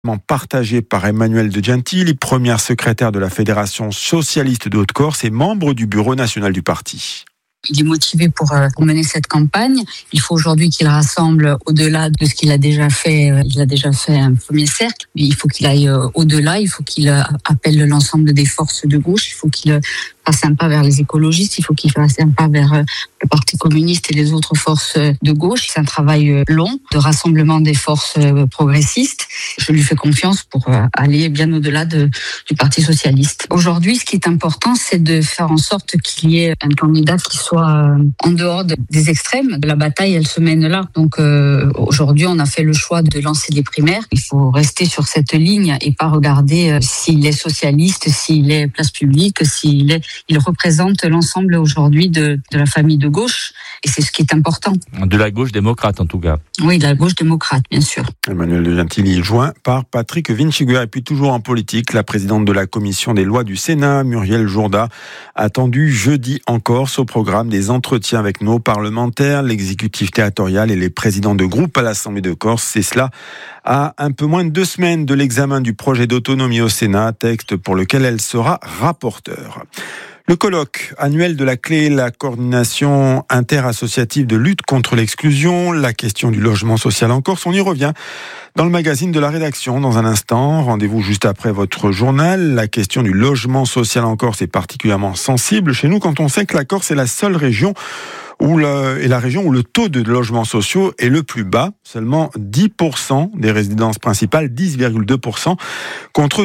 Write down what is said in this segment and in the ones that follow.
Partagé par Emmanuel De Gentili, première secrétaire de la Fédération socialiste de Haute-Corse et membre du bureau national du parti. Il est motivé pour mener cette campagne. Il faut aujourd'hui qu'il rassemble au-delà de ce qu'il a déjà fait. Il a déjà fait un premier cercle. Il faut qu'il aille au-delà. Il faut qu'il appelle l'ensemble des forces de gauche. Il faut qu'il fasse un pas vers les écologistes. Il faut qu'il fasse un pas vers le Parti communiste et les autres forces de gauche. C'est un travail long de rassemblement des forces progressistes. Je lui fais confiance pour aller bien au-delà du Parti socialiste. Aujourd'hui, ce qui est important, c'est de faire en sorte qu'il y ait un candidat qui soit en dehors des extrêmes. La bataille, elle se mène là. Donc aujourd'hui, on a fait le choix de lancer des primaires. Il faut rester sur cette ligne et pas regarder s'il est socialiste, s'il est place publique, il représente l'ensemble aujourd'hui de la famille de gauche. Et c'est ce qui est important. De la gauche démocrate, en tout cas. Oui, de la gauche démocrate, bien sûr. Emmanuel De Gentili, joint par Patrick Vinciguer. Et puis toujours en politique, la présidente de la commission des lois du Sénat, Muriel Jourda, attendue jeudi en Corse au programme des entretiens avec nos parlementaires, l'exécutif territorial et les présidents de groupe à l'Assemblée de Corse. C'est cela à un peu moins de 2 semaines de l'examen du projet d'autonomie au Sénat, texte pour lequel elle sera rapporteure. Le colloque annuel de la clé, la coordination interassociative de lutte contre l'exclusion, la question du logement social en Corse, on y revient dans le magazine de la rédaction dans un instant. Rendez-vous juste après votre journal. La question du logement social en Corse est particulièrement sensible chez nous quand on sait que la Corse est la seule région où le taux de logements sociaux est le plus bas, seulement 10% des résidences principales, 10,2%, contre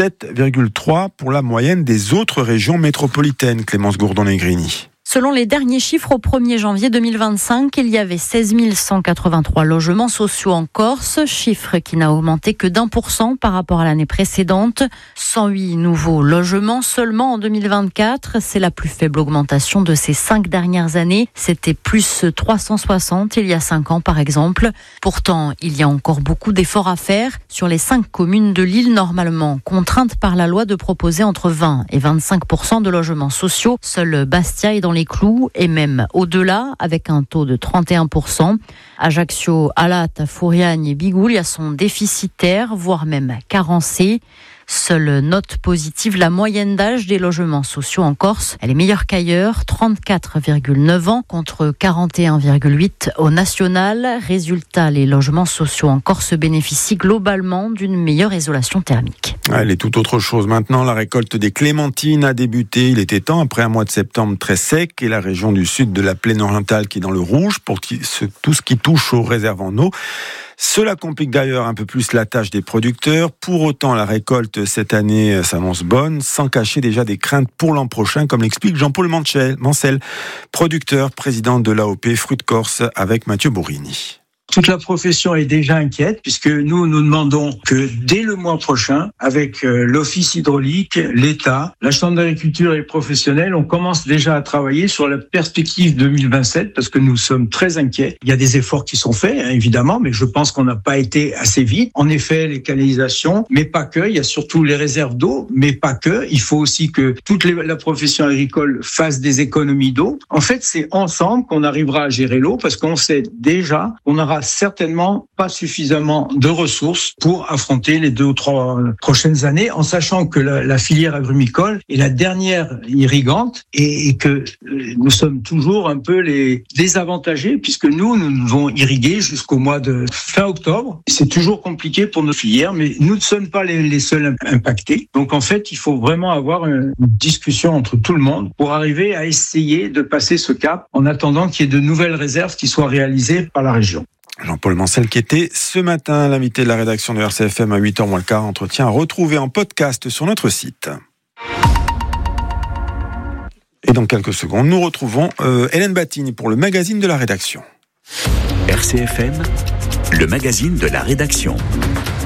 17,3% pour la moyenne des autres régions métropolitaines. Clémence Gourdon-Negrini. Selon les derniers chiffres, au 1er janvier 2025, il y avait 16 183 logements sociaux en Corse, chiffre qui n'a augmenté que d'1% par rapport à l'année précédente. 108 nouveaux logements seulement en 2024. C'est la plus faible augmentation de ces 5 dernières années. C'était plus 360 il y a 5 ans par exemple. Pourtant, il y a encore beaucoup d'efforts à faire sur les 5 communes de l'île normalement contraintes par la loi de proposer entre 20 et 25% de logements sociaux. Seul Bastia est dans les clous et même au-delà avec un taux de 31%. Ajaccio, Alat, Fouriagne et Bigoulia sont déficitaires, voire même carencés. Seule note positive, la moyenne d'âge des logements sociaux en Corse. Elle est meilleure qu'ailleurs, 34,9 ans contre 41,8 au national. Résultat, les logements sociaux en Corse bénéficient globalement d'une meilleure isolation thermique. Elle est tout autre chose maintenant. La récolte des clémentines a débuté. Il était temps après un mois de septembre très sec et la région du sud de la plaine orientale qui est dans le rouge pour tout ce qui touche aux réserves en eau. Cela complique d'ailleurs un peu plus la tâche des producteurs. Pour autant, la récolte cette année s'annonce bonne, sans cacher déjà des craintes pour l'an prochain, comme l'explique Jean-Paul Mancel, producteur, président de l'AOP Fruits de Corse, avec Mathieu Bourrini. Toute la profession est déjà inquiète puisque nous demandons que dès le mois prochain, avec l'Office hydraulique, l'État, la Chambre d'agriculture et les professionnels, on commence déjà à travailler sur la perspective 2027 parce que nous sommes très inquiets. Il y a des efforts qui sont faits, évidemment, mais je pense qu'on n'a pas été assez vite. En effet, les canalisations, mais pas que. Il y a surtout les réserves d'eau, mais pas que. Il faut aussi que toute la profession agricole fasse des économies d'eau. En fait, c'est ensemble qu'on arrivera à gérer l'eau parce qu'on sait déjà qu'on aura certainement pas suffisamment de ressources pour affronter les 2 ou 3 prochaines années, en sachant que la filière agrumicole est la dernière irrigante et que nous sommes toujours un peu les désavantagés puisque nous devons irriguer jusqu'au mois de fin octobre. C'est toujours compliqué pour nos filières, mais nous ne sommes pas les seuls impactés. Donc en fait, il faut vraiment avoir une discussion entre tout le monde pour arriver à essayer de passer ce cap en attendant qu'il y ait de nouvelles réserves qui soient réalisées par la région. Jean-Paul Mancel qui était ce matin l'invité de la rédaction de RCFM à 8h moins le quart. Entretien à retrouver en podcast sur notre site. Et dans quelques secondes, nous retrouvons Hélène Batigny pour le magazine de la rédaction. RCFM, le magazine de la rédaction.